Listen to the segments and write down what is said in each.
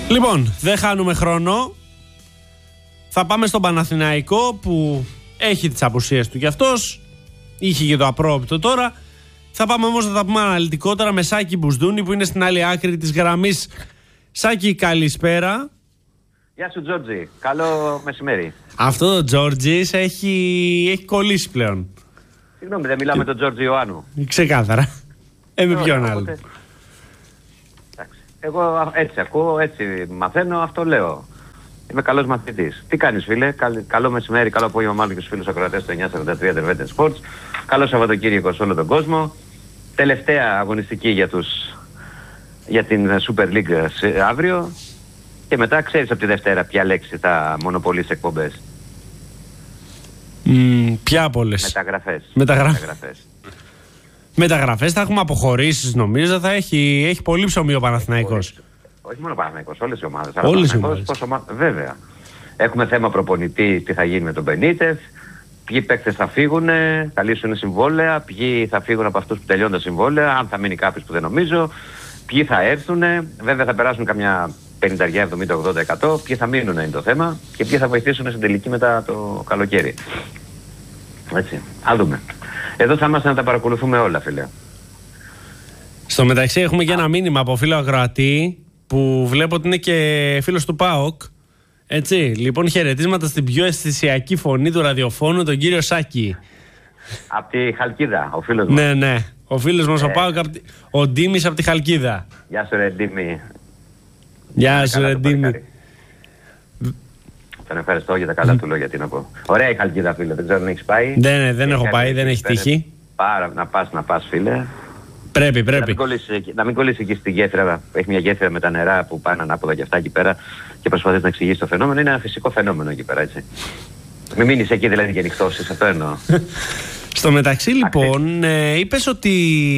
Λοιπόν, δεν χάνουμε χρόνο. Θα πάμε στον Παναθηναϊκό που έχει τις απουσίες του κι αυτός. Είχε και το απρόοπτο τώρα. Θα πάμε όμως να τα πούμε αναλυτικότερα με Σάκη Μπουσδούνη που είναι στην άλλη άκρη της γραμμής. Σάκη, καλησπέρα. Γεια σου Τζόρτζι, καλό μεσημέρι. Αυτό το Τζόρτζις έχει κολλήσει πλέον. Συγγνώμη, δεν μιλάμε με τον Τζόρτζι Ιωάννου. Ξεκάθαρα. Με ποιον άλλο. Εγώ έτσι ακούω, έτσι μαθαίνω, αυτό λέω. Είμαι καλός μαθητής. Τι κάνεις φίλε, καλό μεσημέρι, καλό απόγευμα μάλλον και στους φίλους ακροατές του 943 Tervetes Sports. Καλό Σαββατοκύριακο σε όλο τον κόσμο. Τελευταία αγωνιστική για την Super League αύριο. Και μετά ξέρεις από τη Δευτέρα ποια λέξη θα μονοπολίσει εκπομπές. Ποια από όλες? Μεταγραφές, θα έχουμε αποχωρήσεις νομίζω, θα έχει πολύ ψωμί ο Παναθηναϊκός. Όχι μόνο ο Παναθηναϊκός, όλες οι ομάδες. Όλες οι ομάδες. Βέβαια. Έχουμε θέμα προπονητή, τι θα γίνει με τον Μπενίτεθ, ποιοι παίκτες θα φύγουν, θα λύσουν συμβόλαια, ποιοι θα φύγουν από αυτούς που τελειώνουν τα συμβόλαια, αν θα μείνει κάποιος που δεν νομίζω, ποιοι θα έρθουν, βέβαια θα περάσουν καμιά 50, 70, 80%, ποιοι θα μείνουν είναι το θέμα και ποιοι θα βοηθήσουν στην τελική μετά το καλοκαίρι. Έτσι, ας δούμε. Εδώ θα είμαστε να τα παρακολουθούμε όλα, φίλε. Στο μεταξύ έχουμε και ένα μήνυμα από φίλο ακροατή που βλέπω ότι είναι και φίλος του ΠΑΟΚ. Έτσι, λοιπόν, χαιρετίσματα στην πιο αισθησιακή φωνή του ραδιοφώνου, τον κύριο Σάκη. Από τη Χαλκίδα, ο φίλος μας. Ναι. Ο φίλος μας ο ΠΑΟΚ, ο Ντίμης από τη Χαλκίδα. Γεια σου ρε Ντίμη. Γεια σου ρε Ντίμη. Τον ευχαριστώ για τα καλά του λόγια, τι να πω. Ωραία η Χαλκίδα, φίλε, δεν ξέρω αν έχεις πάει. Δεν έχω πάει, δεν έχει τύχει. Να πας, φίλε. Πρέπει. Να μην κολλήσει εκεί στη γέφυρα. Έχει μια γέφυρα με τα νερά που πάνε ανάποδα και αυτά εκεί πέρα και προσπαθείς να εξηγήσεις το φαινόμενο. Είναι ένα φυσικό φαινόμενο εκεί πέρα, έτσι. Μην μείνεις εκεί δηλαδή και νυχτώσεις, αυτό εννοώ. Στο μεταξύ, λοιπόν, είπες ότι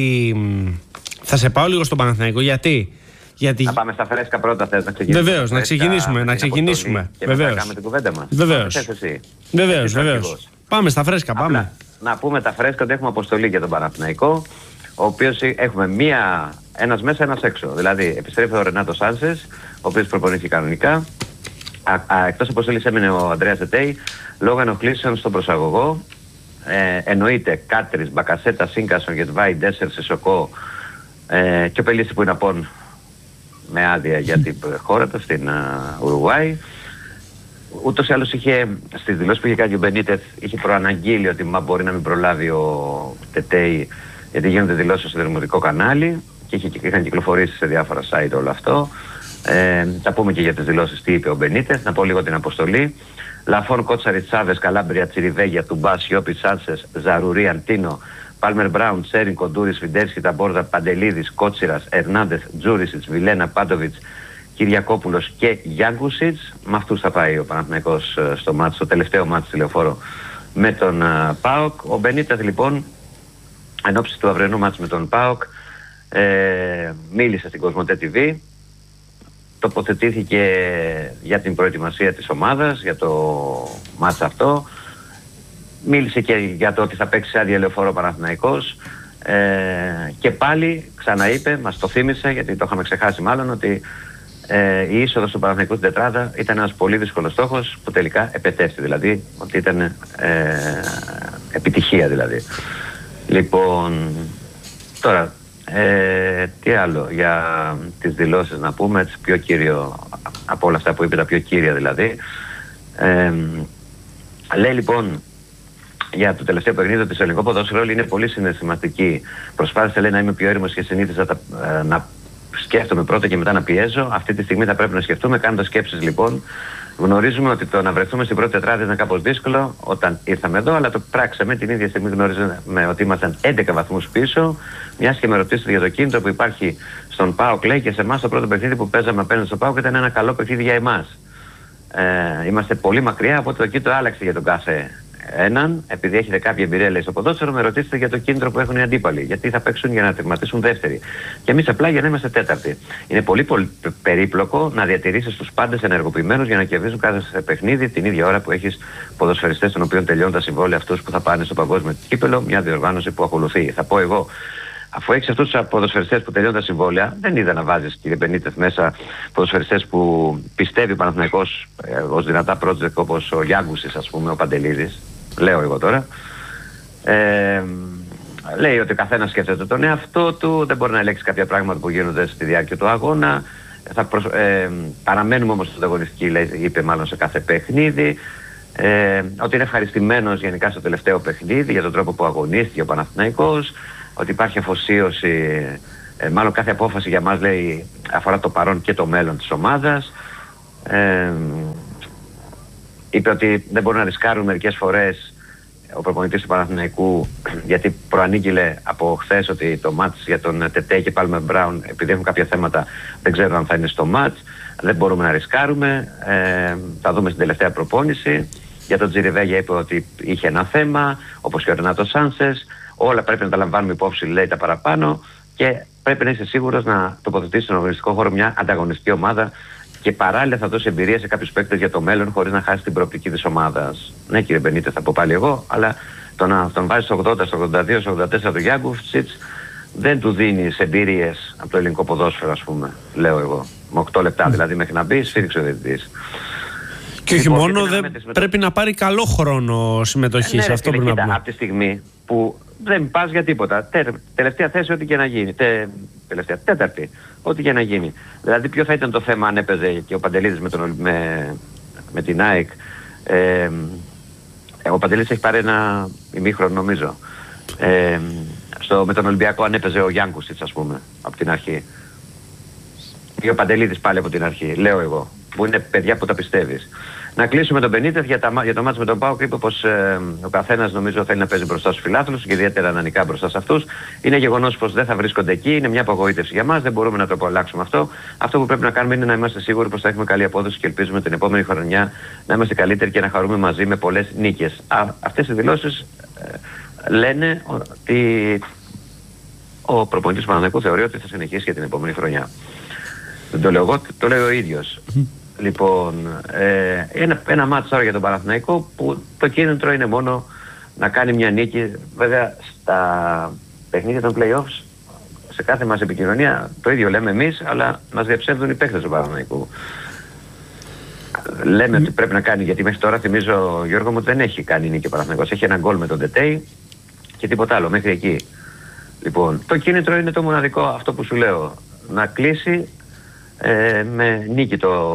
θα σε πάω λίγο στον Παναθηναϊκό. Γιατί? Να πάμε στα φρέσκα πρώτα, θες να ξεκινήσουμε? Βεβαίως, να ξεκινήσουμε. Και μετά να κάνουμε την κουβέντα μας. Βεβαίως. Πάμε στα φρέσκα, πάμε. Να πούμε τα φρέσκα ότι έχουμε αποστολή για τον Παναθηναϊκό, ο οποίος έχουμε ένας μέσα, ένας έξω. Δηλαδή, επιστρέφει ο Ρενάτο Σάνσες, ο οποίος προπονήθηκε κανονικά. Εκτός αποστολής έμεινε ο Αντρέας Ετέι, λόγω ενοχλήσεων στον προσαγωγό. Εννοείται Κάτρις, Μπακασέτα, Σίνκασον, Γετβάη, Ντέσσερ, Σεσοκό και ο Πελίστη που είναι απόν με άδεια για την χώρα του στην Ουρουγουάη. Ούτως ή άλλως στις δηλώσεις που είχε κάνει ο Μπενίτεθ είχε προαναγγείλει ότι μπορεί να μην προλάβει ο Τετέι γιατί γίνονται δηλώσεις στο δημοτικό κανάλι και είχαν κυκλοφορήσει σε διάφορα site όλο αυτό. Θα πούμε και για τις δηλώσεις τι είπε ο Μπενίτεθ. Να πω λίγο την αποστολή. Λαφόν, Κότσαρη, Τσάβες, Καλάμπρια, Τσιριβέγια, Τουμπά, Σιώπη, Σάνσες, Ζαρουρί, Αντίνο, Πάλμερ Μπράουν, Τσέριν, Κοντούρης, Φιντέρσκι, Ταμπόρδα, Παντελίδης, Κότσιρας, Ερνάντεθ, Τζούρισιτς, Βιλένα, Πάντοβιτς, Κυριακόπουλος και Γιάνκουσιτς. Με αυτούς θα πάει ο Παναθηναϊκός στο τελευταίο μάτς στη Λεωφόρο με τον ΠΑΟΚ. Ο Μπενίτεθ λοιπόν εν ώψη του αυριανού μάτς με τον ΠΑΟΚ μίλησε στην Κοσμοτέ TV, τοποθετήθηκε για την προετοιμασία της ομάδας για το μάτς αυτό, μίλησε και για το ότι θα παίξει σε άδεια Λεωφόρο Παναθηναϊκός και πάλι ξαναείπε, μας το θύμισε γιατί το είχαμε ξεχάσει μάλλον, ότι η είσοδος του Παναθηναϊκού στην τετράδα ήταν ένας πολύ δύσκολος στόχος που τελικά επετεύχθη, δηλαδή ότι ήταν επιτυχία δηλαδή. Λοιπόν, τώρα τι άλλο για τις δηλώσεις να πούμε, έτσι πιο κύριο από όλα αυτά που είπε, τα πιο κύρια δηλαδή. Λέει λοιπόν για το τελευταίο παιχνίδι ότι στο ελληνικό ποδόσφαιρο είναι πολύ συναισθηματική. Προσπάθησε, λέει, να είμαι πιο έρημος και συνήθιζα να σκέφτομαι πρώτα και μετά να πιέζω. Αυτή τη στιγμή θα πρέπει να σκεφτούμε, κάνοντας σκέψεις λοιπόν. Γνωρίζουμε ότι το να βρεθούμε στην πρώτη τετράδα ήταν κάπως δύσκολο όταν ήρθαμε εδώ, αλλά το πράξαμε. Την ίδια στιγμή γνωρίζαμε ότι ήμασταν 11 βαθμούς πίσω. Μιας και με ρωτήσατε για το κίνητρο που υπάρχει στον ΠΑΟΚ, λέει, και σε εμάς το πρώτο παιχνίδι που παίζαμε απέναντι στον ΠΑΟΚ ήταν ένα καλό παιχνίδι για εμάς. Είμαστε πολύ μακριά, οπότε το κίνητρο άλλαξε για τον κάθε έναν. Επειδή έχετε κάποια εμπειρία, λέει, στο ποδόσφαιρο, με ρωτήσετε για το κίνητρο που έχουν οι αντίπαλοι. Γιατί θα παίξουν για να τερματίσουν δεύτεροι. Και εμείς απλά για να είμαστε τέταρτοι. Είναι πολύ περίπλοκο να διατηρήσεις τους πάντες ενεργοποιημένους για να κερδίζουν κάθε παιχνίδι την ίδια ώρα που έχεις ποδοσφαιριστές των οποίων τελειώνουν τα συμβόλαια αυτούς που θα πάνε στο παγκόσμιο κύπελο. Μια διοργάνωση που ακολουθεί. Θα πω εγώ Αφού έχεις αυτούς τους ποδοσφαιριστές που τελειώνουν τα συμβόλαια, δεν είδα να βάζεις, κύριε Μπενίτεθ, μέσα ποδοσφαιριστές που πιστεύει ο Παναθηναϊκός ως δυνατά project, όπως ο Γιάνγκουσης, ας πούμε, ο Παντελίδης. Λέω εγώ τώρα. Λέει ότι ο καθένας σκέφτεται τον εαυτό του, δεν μπορεί να ελέγξει κάποια πράγματα που γίνονται στη διάρκεια του αγώνα. Παραμένουμε όμως στην ανταγωνιστική, είπε μάλλον, σε κάθε παιχνίδι. Ότι είναι ευχαριστημένος γενικά στο τελευταίο παιχνίδι για τον τρόπο που αγωνίστηκε ο Παναθηναϊκός. Ότι υπάρχει αφοσίωση, μάλλον κάθε απόφαση για μας, λέει, αφορά το παρόν και το μέλλον της ομάδας. Είπε ότι δεν μπορούν να ρισκάρουν μερικές φορές ο προπονητής του Παναθηναϊκού, γιατί προανήγγειλε από χθες ότι το μάτς για τον Τετέ και Πάλμερ Μπράουν, επειδή έχουν κάποια θέματα, δεν ξέρω αν θα είναι στο μάτς. Δεν μπορούμε να ρισκάρουμε. Θα δούμε στην τελευταία προπόνηση. Για τον Τζιριβέγια είπε ότι είχε ένα θέμα, όπως και ο Ρενάτο Σάνσες. Όλα πρέπει να τα λαμβάνουμε υπόψη, λέει, τα παραπάνω, και πρέπει να είσαι σίγουρος να τοποθετήσεις στον αγωνιστικό χώρο μια ανταγωνιστική ομάδα και παράλληλα θα δώσει εμπειρία σε κάποιους παίκτες για το μέλλον χωρίς να χάσει την προοπτική της ομάδας. Ναι, κύριε Μπενίτεθ, θα πω πάλι εγώ, αλλά το να τον βάζει στο 80, στο 82, στο 84 του Γιάνγκουφτσιτς δεν του δίνεις εμπειρίες από το ελληνικό ποδόσφαιρο, ας πούμε, λέω εγώ. Με 8 λεπτά δηλαδή μέχρι να μπει, σφίριξε ο διαιτητής. Και όχι μόνο, πρέπει να πάρει καλό χρόνο συμμετοχής. Αυτό πρέπει να πούμε. Από τη στιγμή που δεν πας για τίποτα. Τελευταία θέση, ό,τι και να γίνει. Τελευταία, τέταρτη, ό,τι και να γίνει. Δηλαδή, ποιο θα ήταν το θέμα αν έπαιζε και ο Παντελίδης με την ΑΕΚ. Ο Παντελίδης έχει πάρει ένα ημίχρονο, νομίζω. Με τον Ολυμπιακό, αν έπαιζε ο Γιάνγκουσιτς, ας πούμε, από την αρχή. Ή ο Παντελίδης πάλι από την αρχή, λέω εγώ. Που είναι παιδιά που τα πιστεύεις. Να κλείσουμε τον Μπενίτεθ για το μάτς με τον ΠΑΟΚ. Είπε πως ο καθένας, νομίζω, θέλει να παίζει μπροστά στους φιλάθλους και ιδιαίτερα να νικά μπροστά σε αυτούς. Είναι γεγονός πως δεν θα βρίσκονται εκεί. Είναι μια απογοήτευση για μας. Δεν μπορούμε να το απαλλάξουμε αυτό. Αυτό που πρέπει να κάνουμε είναι να είμαστε σίγουροι πως θα έχουμε καλή απόδοση και ελπίζουμε την επόμενη χρονιά να είμαστε καλύτεροι και να χαρούμε μαζί με πολλές νίκες. Αυτές οι δηλώσεις λένε ότι ο προπονητής του Παναθηναϊκού θεωρεί ότι θα συνεχίσει για την επόμενη χρονιά. Δεν το λέω εγώ, το λέει ο ίδιος. Λοιπόν, ένα μάτς τώρα για τον Παναθηναϊκό που το κίνητρο είναι μόνο να κάνει μια νίκη. Βέβαια στα παιχνίδια των play-offs, σε κάθε μας επικοινωνία το ίδιο λέμε εμείς, αλλά μας διαψεύδουν οι παίκτες του Παναθηναϊκού. Λέμε ότι πρέπει να κάνει, γιατί μέχρι τώρα, θυμίζω, Γιώργο μου, ότι δεν έχει κάνει νίκη ο Παναθηναϊκός. Έχει ένα γκολ με τον Τετέι και τίποτα άλλο μέχρι εκεί. Λοιπόν, το κίνητρο είναι το μοναδικό, αυτό που σου λέω, να κλείσει με νίκη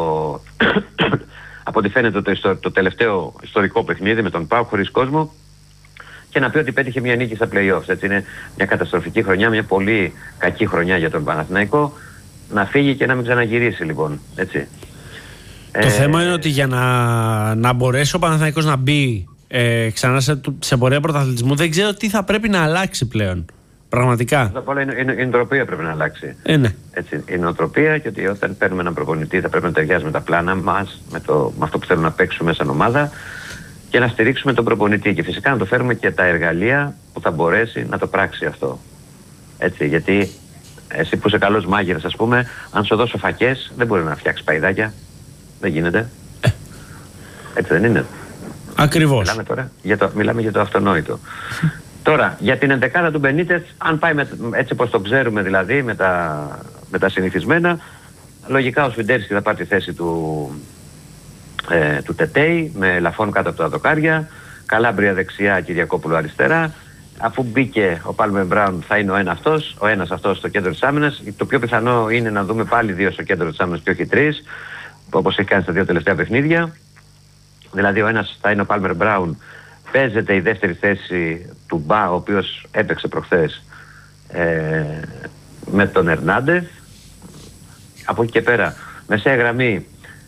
από ό,τι φαίνεται το τελευταίο ιστορικό παιχνίδι με τον ΠΑΟΚ χωρίς κόσμο και να πει ότι πέτυχε μια νίκη στα play-offs. Έτσι, είναι μια καταστροφική χρονιά, μια πολύ κακή χρονιά για τον Παναθηναϊκό. Να φύγει και να μην ξαναγυρίσει, λοιπόν. Έτσι. Το θέμα είναι ότι για να μπορέσει ο Παναθηναϊκός να μπει ξανά σε πορεία πρωταθλητισμού, δεν ξέρω τι θα πρέπει να αλλάξει πλέον. Πραγματικά. Πρώτα απ' όλα η νοοτροπία πρέπει να αλλάξει. Ναι. Έτσι, η νοοτροπία, και ότι όταν παίρνουμε έναν προπονητή θα πρέπει να ταιριάζει με τα πλάνα μας, με αυτό που θέλουμε να παίξουμε σαν ομάδα και να στηρίξουμε τον προπονητή. Και φυσικά να το φέρουμε και τα εργαλεία που θα μπορέσει να το πράξει αυτό. Έτσι, γιατί εσύ που είσαι καλός μάγειρας, ας πούμε, αν σου δώσω φακές, δεν μπορεί να φτιάξει παϊδάκια. Δεν γίνεται. Έτσι δεν είναι? Ακριβώς. Μιλάμε για το αυτονόητο. Τώρα, για την ενδεκάδα του Μπενίτεθ, αν πάει έτσι όπως το ξέρουμε, δηλαδή με τα συνηθισμένα, λογικά ο Σφιντέρσκι θα πάρει τη θέση του Τετέι, με Λαφόν κάτω από τα δοκάρια, Καλάμπρια δεξιά, Κυριακόπουλο αριστερά. Αφού μπήκε ο Πάλμερ Μπράουν, θα είναι ο ένας αυτός στο κέντρο της άμυνας. Το πιο πιθανό είναι να δούμε πάλι δύο στο κέντρο της άμυνας και όχι τρεις, όπως έχει κάνει στα δύο τελευταία παιχνίδια. Δηλαδή ο ένας θα είναι ο Πάλμερ Μπράουν. Παίζεται η δεύτερη θέση του Μπα, ο οποίος έπαιξε προχθές με τον Ερνάντεθ. Από εκεί και πέρα, μεσαία γραμμή,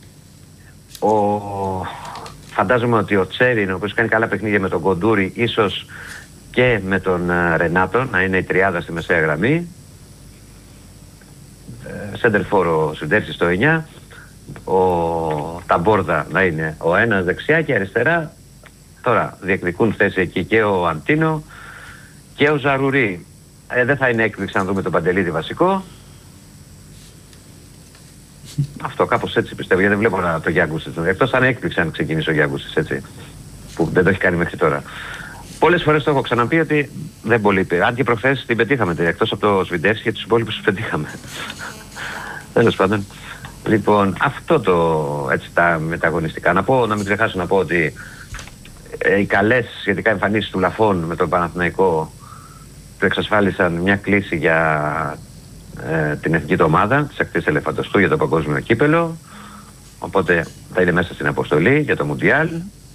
φαντάζομαι ότι ο Τσέριν, ο οποίος κάνει καλά παιχνίδια με τον Κοντούρι, ίσως και με τον Ρενάτο, να είναι η τριάδα στη μεσαία γραμμή. Σέντερφορο Σουντέρση στο 9. Ο Ταμπόρδα να είναι ο ένας δεξιά και αριστερά. Τώρα διεκδικούν θέση εκεί και ο Αντίνο και ο Ζαρουρί. Δεν θα είναι έκπληξη να δούμε τον Παντελίδη βασικό. Αυτό κάπως έτσι πιστεύω, γιατί δεν βλέπω το Γιάνγκουσιτς. Εκτός αν έκπληξη αν ξεκινήσει ο Γιάνγκουσιτς, έτσι, που δεν το έχει κάνει μέχρι τώρα. Πολλές φορές το έχω ξαναπεί ότι δεν πολύ πει. Αν και προχθές την πετύχαμε, εκτός από το Σβιντεύσκι και τους υπόλοιπους τους πετύχαμε. Τέλος πάντων. Λοιπόν, αυτό έτσι τα μεταγωνιστικά. Να μην ξεχάσω να πω ότι οι καλές σχετικά εμφανίσεις του Λαφών με τον Παναθηναϊκό του εξασφάλισαν μια κλίση για την εθνική του ομάδα της ακτής Ελεφαντοστού για το παγκόσμιο κύπελο. Οπότε θα είναι μέσα στην αποστολή για το Μουντιάλ.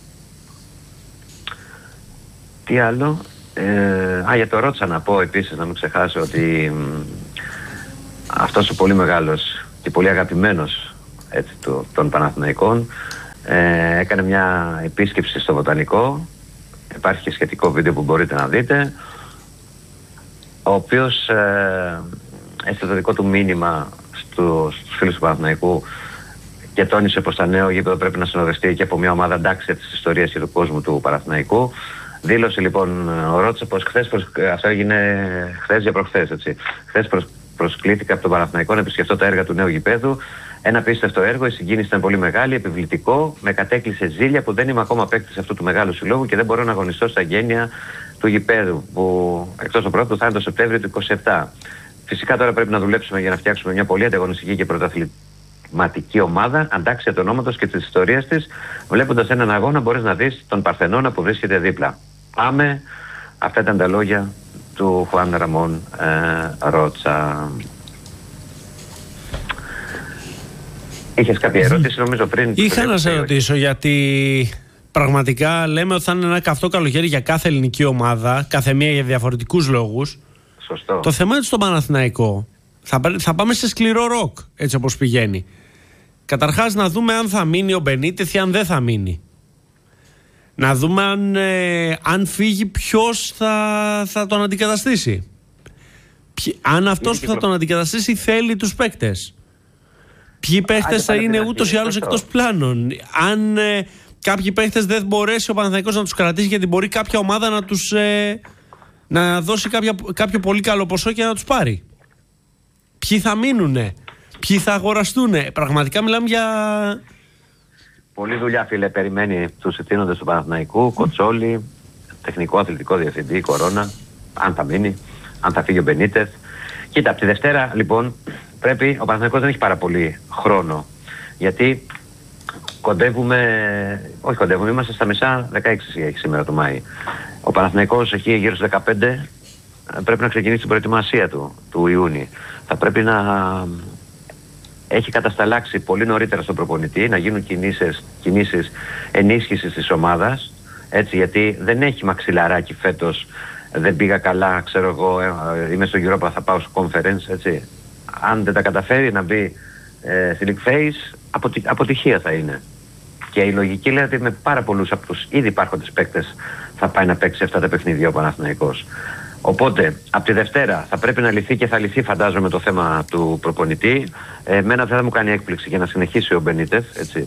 Τι άλλο? Για το Ρότσα να πω επίσης, να μην ξεχάσω ότι αυτός ο πολύ μεγάλος και πολύ αγαπημένος των Παναθηναϊκών έκανε μια επίσκεψη στο Βοτανικό. Υπάρχει και σχετικό βίντεο που μπορείτε να δείτε, ο οποίος έστειλε το δικό του μήνυμα στους φίλους του Παναθηναϊκού και τόνισε πως το νέο γήπεδο πρέπει να συνοδευτεί και από μια ομάδα εντάξει της ιστορίας και του κόσμου του Παναθηναϊκού. Δήλωσε λοιπόν ο Ρότσα πως αυτό έγινε χθες για προχθές, έτσι. Χθες προσκλήθηκα από τον Παναθηναϊκό να επισκεφτώ τα έργα του νέου γηπέδου. Ένα απίστευτο έργο, η συγκίνηση ήταν πολύ μεγάλη, επιβλητικό, με κατέκλυσε ζήλια που δεν είμαι ακόμα παίκτης αυτού του μεγάλου συλλόγου και δεν μπορώ να αγωνιστώ στα γένεια του γηπέδου, που εκτός το πρώτο θα είναι το Σεπτέμβριο του 27. Φυσικά τώρα πρέπει να δουλέψουμε για να φτιάξουμε μια πολύ ανταγωνιστική και πρωταθληματική ομάδα, αντάξια του ονόματος και της ιστορίας της. Βλέποντας έναν αγώνα μπορείς να δεις τον Παρθενώνα που βρίσκεται δίπλα. Πάμε. Αυτά ήταν τα λόγια του Χουάν Ραμόν Ρότσα. Είχες κάποια ερώτηση νομίζω πριν? Είχα να σε ρωτήσω, γιατί πραγματικά λέμε ότι θα είναι ένα καυτό καλοκαίρι για κάθε ελληνική ομάδα, κάθε μία για διαφορετικούς λόγους. Σωστό. Το θέμα είναι στο Παναθηναϊκό. Θα πάμε σε σκληρό ροκ, έτσι όπως πηγαίνει. Καταρχάς να δούμε αν θα μείνει ο Μπενίτεθ ή αν δεν θα μείνει. Να δούμε αν φύγει ποιος θα τον αντικαταστήσει. Αν αυτός που θα τον αντικαταστήσει θέλει τους παίκτες. Ποιοι παίχτες θα είναι ούτως ή άλλως εκτός πλάνων. Αν κάποιοι παίχτες δεν μπορέσει ο Παναθηναϊκός να τους κρατήσει, γιατί μπορεί κάποια ομάδα να δώσει κάποιο πολύ καλό ποσό και να τους πάρει. Ποιοι θα μείνουνε, ποιοι θα αγοραστούνε. Πραγματικά μιλάμε για... Πολλή δουλειά, φίλε, περιμένει τους ευθύνοντες του Παναθηναϊκού, Κοτσόλη, τεχνικό αθλητικό διευθυντή, Κορώνα, αν θα μείνει, αν θα φύγει ο Μπενίτεθ. Κοίτα, από τη Δευτέρα λοιπόν πρέπει, ο Παναθηναϊκός δεν έχει πάρα πολύ χρόνο, γιατί είμαστε στα μισά, 16 έχει σήμερα το Μάη. Ο Παναθηναϊκός έχει γύρω στους 15, πρέπει να ξεκινήσει την προετοιμασία του Ιούνιου. Θα πρέπει να έχει κατασταλάξει πολύ νωρίτερα στον προπονητή, να γίνουν κινήσεις ενίσχυσης της ομάδας, έτσι, γιατί δεν έχει μαξιλαράκι φέτος. Δεν πήγα καλά, ξέρω εγώ, είμαι στο Europa, θα πάω στο conference, έτσι. Αν δεν τα καταφέρει να μπει στη League Phase, αποτυχία θα είναι. Και η λογική λέει ότι με πάρα πολλούς από τους ήδη υπάρχοντες παίκτες θα πάει να παίξει αυτά τα παιχνίδια ο Παναθηναϊκός. Οπότε, από τη Δευτέρα θα πρέπει να λυθεί και θα λυθεί, φαντάζομαι, το θέμα του προπονητή. Εμένα δεν θα μου κάνει έκπληξη για να συνεχίσει ο Μπενίτεθ, έτσι.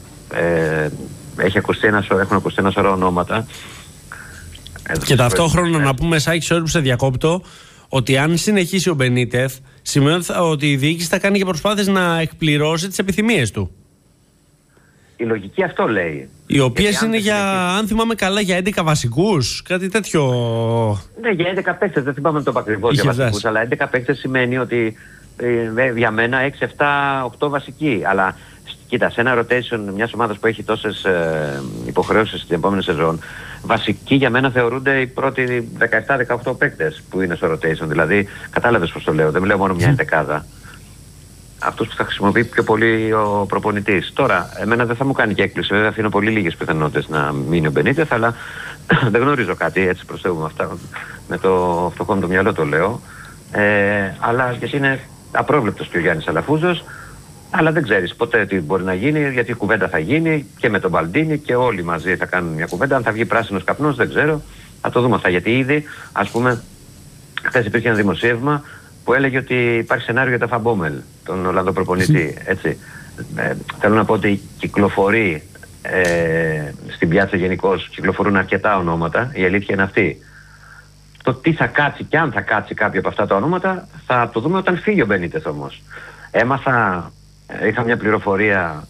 Έχουν ακουστεί ένα σωρό ονόματα. Και ταυτόχρονα να πούμε, Σάκη, sorry που σε διακόπτω, ότι αν συνεχίσει ο Μπενίτεθ, σημαίνει ότι η διοίκηση θα κάνει και προσπάθειες να εκπληρώσει τις επιθυμίες του. Η λογική αυτό λέει. Οι οποίες είναι αν θυμάμαι καλά, για 11 βασικούς, κάτι τέτοιο. Ναι, για 11 παίκτες, δεν θυμάμαι το ακριβώς για βασικούς, αλλά 11 παίκτες σημαίνει ότι για μένα 6, 7, 8 βασικοί. Αλλά κοίτα, σε ένα rotation μιας ομάδας που έχει τόσες υποχρεώσεις την επόμενη σεζόν, βασικοί για μένα θεωρούνται οι πρώτοι 17-18 παίκτες που είναι στο rotation. Δηλαδή, κατάλαβες πώς το λέω, δεν μιλάω μόνο μια εντεκάδα. Αυτούς που θα χρησιμοποιεί πιο πολύ ο προπονητής. Τώρα, εμένα δεν θα μου κάνει και έκπληξη. Βέβαια, αφήνω πολύ λίγες πιθανότητες να μείνει ο Μπενίτεθ, αλλά δεν γνωρίζω κάτι. Έτσι προσθέτουμε αυτά. Με το φτωχό μου το μυαλό το λέω. Αλλά γιατί είναι απρόβλεπτος και ο Γιάννης Αλαφούζος. Αλλά δεν ξέρεις ποτέ τι μπορεί να γίνει, γιατί η κουβέντα θα γίνει και με τον Μπαλντίνι και όλοι μαζί θα κάνουν μια κουβέντα. Αν θα βγει πράσινος καπνός, δεν ξέρω. Θα το δούμε αυτά. Γιατί ήδη, ας πούμε, χθες υπήρχε ένα δημοσίευμα που έλεγε ότι υπάρχει σενάριο για τα Φαμπόμελ, τον Ολλανδό προπονητή, έτσι. Θέλω να πω ότι κυκλοφορεί στην πιάτσα γενικώς, κυκλοφορούν αρκετά ονόματα, η αλήθεια είναι αυτή. Το τι θα κάτσει και αν θα κάτσει κάποιο από αυτά τα ονόματα θα το δούμε όταν φύγει ο Μπενίτεθ όμως. Είχα μια πληροφορία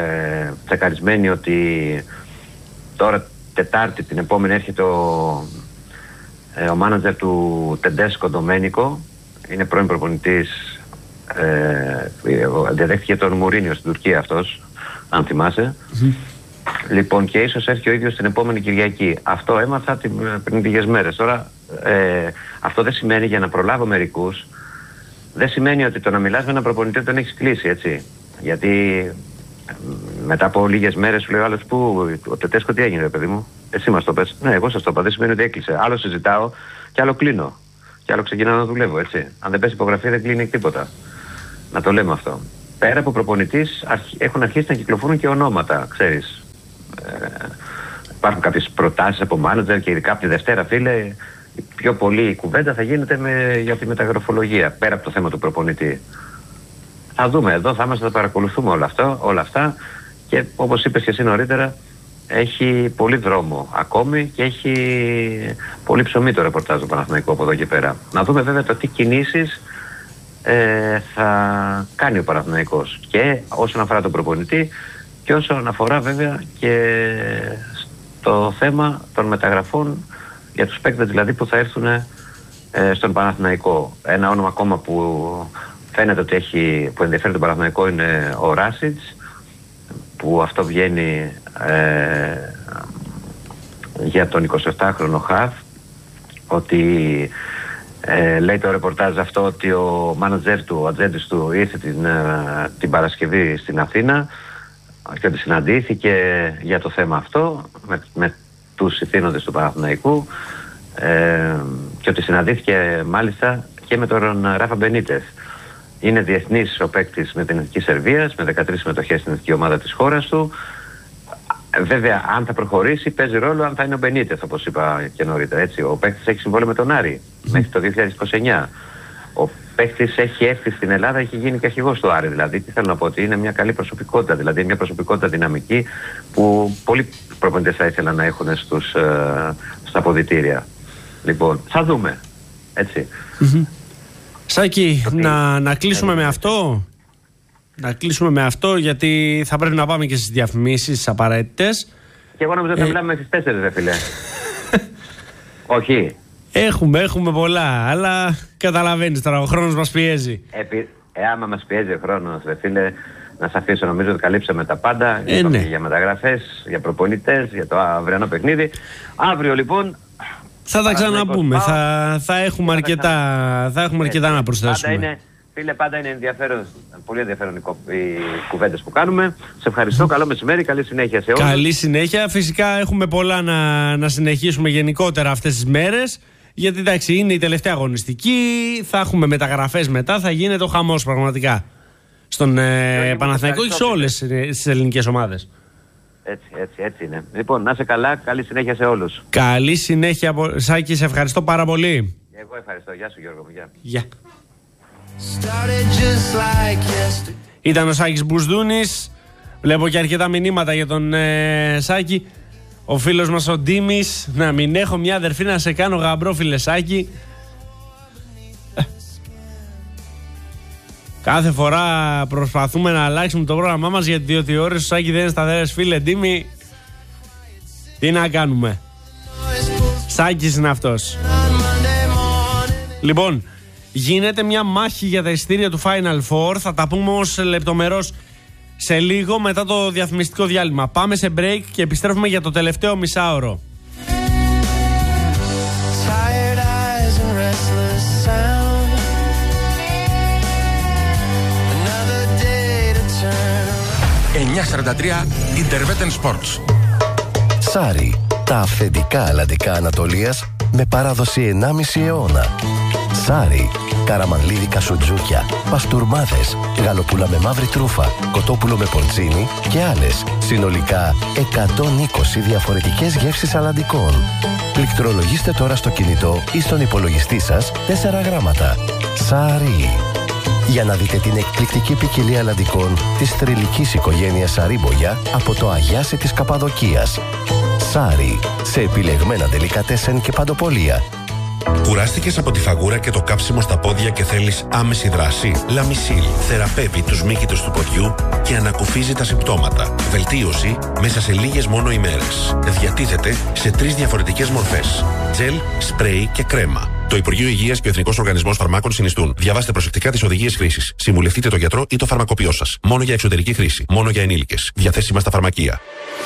τσεκαρισμένη ότι τώρα Τετάρτη την επόμενη έρχεται Ο μάνατζερ του Τεντέσκο Ντομένικο, είναι πρώην προπονητής, διαδέχτηκε τον Μουρίνιο στην Τουρκία αυτός, αν θυμάσαι. Λοιπόν, και ίσως έρθει ο ίδιος την επόμενη Κυριακή. Αυτό έμαθα πριν λίγες μέρες. Τώρα, αυτό δεν σημαίνει, για να προλάβω μερικούς, δεν σημαίνει ότι το να μιλάς με έναν προπονητή τον έχεις κλείσει, έτσι. Γιατί μετά από λίγες μέρες σου λέει ο άλλος, που ο Τετέσκο τι έγινε, ρε παιδί μου, εσύ μας το πες. Ναι, εγώ σας το είπα, δεν σημαίνει ότι έκλεισε. Άλλο συζητάω και άλλο κλείνω. Και άλλο ξεκινάω να δουλεύω, έτσι. Αν δεν πέσει υπογραφή δεν κλείνει τίποτα. Να το λέμε αυτό. Πέρα από προπονητής έχουν αρχίσει να κυκλοφορούν και ονόματα, ξέρεις. Υπάρχουν κάποιες προτάσεις από μάνατζερ και ειδικά από τη Δευτέρα, φίλε, πιο πολύ η κουβέντα θα γίνεται για τη μεταγραφολογία, πέρα από το θέμα του προπονητή. Θα δούμε εδώ, θα είμαστε, θα παρακολουθούμε όλα αυτά και όπως είπες και εσύ νωρίτερα, έχει πολύ δρόμο ακόμη και έχει πολύ ψωμί το ρεπορτάζ του Παναθηναϊκού από εδώ και πέρα. Να δούμε βέβαια το τι κινήσεις θα κάνει ο Παναθηναϊκός και όσον αφορά τον προπονητή και όσον αφορά βέβαια και στο θέμα των μεταγραφών για τους παίκτες δηλαδή που θα έρθουν στον Παναθηναϊκό. Ένα όνομα ακόμα που φαίνεται ότι που ενδιαφέρει τον Παναθηναϊκό είναι ο Ράσιτς, που αυτό βγαίνει για τον 27χρονο χαφ, ότι λέει το ρεπορτάζ αυτό ότι ο μάνατζερ του, ο ατζέντης του ήρθε την Παρασκευή στην Αθήνα και ότι συναντήθηκε για το θέμα αυτό με τους ηθήνοντες του Παναθηναϊκού και ότι συναντήθηκε μάλιστα και με τον Ράφα Μπενίτεθ. Είναι διεθνής ο παίκτης με την Εθνική Σερβίας, με 13 συμμετοχές στην εθνική ομάδα της χώρας του. Βέβαια, αν θα προχωρήσει, παίζει ρόλο αν θα είναι ο Μπενίτεθ, όπως είπα και νωρίτερα. Έτσι. Ο παίκτης έχει συμβόλαιο με τον Άρη μέχρι το 2029. Ο παίκτης έχει έρθει στην Ελλάδα, έχει γίνει και αρχηγός του Άρη. Δηλαδή, τι θέλω να πω, ότι είναι μια καλή προσωπικότητα. Δηλαδή, μια προσωπικότητα δυναμική που πολλοί προπονητές θα ήθελαν να έχουν στα αποδυτήρια. Λοιπόν, θα δούμε. Έτσι. Σάκη, να κλείσουμε με αυτό. Να κλείσουμε με αυτό, γιατί θα πρέπει να πάμε και στις διαφημίσεις απαραίτητες. Και εγώ νομίζω ότι θα μιλάμε στις 4, ρε φίλε. Όχι. Έχουμε πολλά, αλλά καταλαβαίνεις τώρα, ο χρόνος μας πιέζει. Άμα μας πιέζει ο χρόνος, ρε φίλε, να σε αφήσω, νομίζω ότι καλύψαμε τα πάντα. Ναι. Για μεταγραφές, για προπονητές, για το αυριανό παιχνίδι. Αύριο λοιπόν θα τα ξαναπούμε. Θα έχουμε αρκετά να προσθέσουμε. Πάντα είναι πολύ ενδιαφέρον οι κουβέντες που κάνουμε. Σε ευχαριστώ, καλό μεσημέρι, καλή συνέχεια σε όλους. Καλή συνέχεια. Φυσικά έχουμε πολλά να συνεχίσουμε γενικότερα αυτές τις μέρες. Γιατί εντάξει, είναι η τελευταία αγωνιστική, θα έχουμε μεταγραφές μετά, θα γίνεται ο χαμός πραγματικά στον Παναθηναϊκό και σε όλες τις ελληνικές ομάδες. Έτσι είναι. Λοιπόν, να είσαι καλά, καλή συνέχεια σε όλους. Καλή συνέχεια, Σάκη, σε ευχαριστώ πάρα πολύ. Εγώ ευχαριστώ. Γεια σου, Γιώργο μου. Γεια. Ήταν ο Σάκης Μπουσδούνης. Βλέπω και αρκετά μηνύματα για τον Σάκη. Ο φίλος μας ο Ντίμης. Να μην έχω μια αδερφή να σε κάνω γαμπρό, φίλε Σάκη. Κάθε φορά προσπαθούμε να αλλάξουμε το πρόγραμμά μας, γιατί 2 ώρες ο Σάκη δεν είναι σταθερές, φίλε Ντίμη. Τι να κάνουμε. Σάκης είναι αυτός. Λοιπόν, γίνεται μια μάχη για τα εισιτήρια του Final Four. Θα τα πούμε όμως λεπτομερώς σε λίγο μετά το διαφημιστικό διάλειμμα. Πάμε σε break και επιστρέφουμε για το τελευταίο μισάωρο. 943 Interveten Sports. Σάρι, τα αυθεντικά αλλαντικά Ανατολίας με παράδοση 1,5 αιώνα. Σάρι, καραμανλίδικα σουτζούκια, παστούρμάδες, γαλοπούλα με μαύρη τρούφα, κοτόπουλο με πορτσίνι και άλλες. Συνολικά 120 διαφορετικές γεύσεις αλλαντικών. Πληκτρολογήστε τώρα στο κινητό ή στον υπολογιστή σας 4 γράμματα. Σάρι. Για να δείτε την εκπληκτική ποικιλία αλλαντικών της θρυλικής οικογένειας Σαρίμπογια από το Αγιάσι της Καπαδοκίας. Σάρι, σε επιλεγμένα ντελικατέσεν και παντοπολία. Κουράστηκες από τη φαγούρα και το κάψιμο στα πόδια και θέλεις άμεση δράση? Λαμισίλ θεραπεύει τους μύκητους του ποδιού και ανακουφίζει τα συμπτώματα. Βελτίωση μέσα σε λίγες μόνο ημέρες. Διατίθεται σε 3 διαφορετικές μορφές: τζελ, σπρέι και κρέμα. Το Υπουργείο Υγείας και ο Εθνικός Οργανισμός Φαρμάκων συνιστούν. Διαβάστε προσεκτικά τις οδηγίες χρήσης. Συμβουλευτείτε τον γιατρό ή το φαρμακοποιό σας. Μόνο για εξωτερική χρήση. Μόνο για ενήλικες. Διαθέσιμα στα φαρμακεία.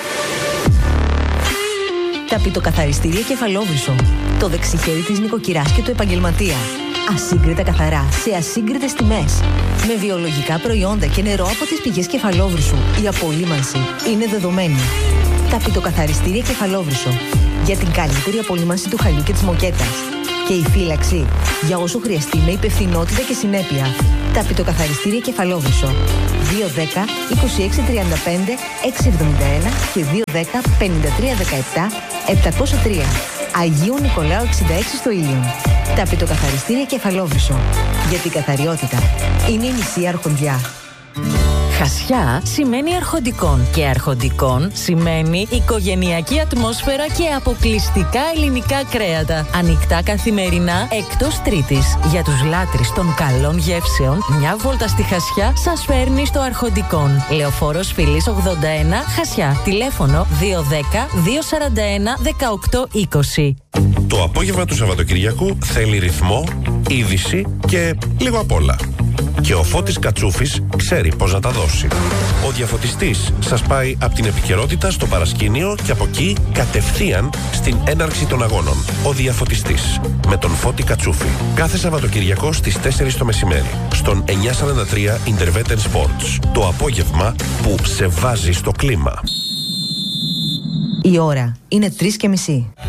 Ταπητοκαθαριστήρια Κεφαλόβρυσο. Το δεξιχέρι της νοικοκυράς και του επαγγελματία. Ασύγκριτα καθαρά, σε ασύγκριτες τιμές. Με βιολογικά προϊόντα και νερό από τις πηγές Κεφαλόβρυσου. Η απολύμανση είναι δεδομένη. Ταπητοκαθαριστήρια Κεφαλόβρυσο. Για την καλύτερη απολύμανση του χαλιού και της μοκέτας. Και η φύλαξη για όσο χρειαστεί με υπευθυνότητα και συνέπεια. Ταπητοκαθαριστήρια Κεφαλόβρυσο. 210 2635 671 και 210 5317 703. Αγίου Νικολάου 66 στο Ήλιον. Ταπητοκαθαριστήρια Κεφαλόβρυσο. Για την καθαριότητα είναι η μισή αρχοντιά. Χασιά σημαίνει αρχοντικών και αρχοντικών σημαίνει οικογενειακή ατμόσφαιρα και αποκλειστικά ελληνικά κρέατα. Ανοιχτά καθημερινά εκτός Τρίτης. Για τους λάτρεις των καλών γεύσεων, μια βόλτα στη Χασιά σας φέρνει στο Αρχοντικών. Λεωφόρος Φιλής 81, Χασιά. Τηλέφωνο 210 241 1820. Το απόγευμα του Σαββατοκυριακού θέλει ρυθμό, είδηση και λίγο απ' όλα. Και ο Φώτης Κατσούφης ξέρει πώς να τα δώσει. Ο διαφωτιστής σας πάει από την επικαιρότητα στο παρασκήνιο και από εκεί κατευθείαν στην έναρξη των αγώνων. Ο διαφωτιστής με τον Φώτη Κατσούφη. Κάθε Σαββατοκυριακό στις 4 το μεσημέρι στον 943 Interveter Sports. Το απόγευμα που σε βάζει στο κλίμα. Η ώρα είναι 3:30.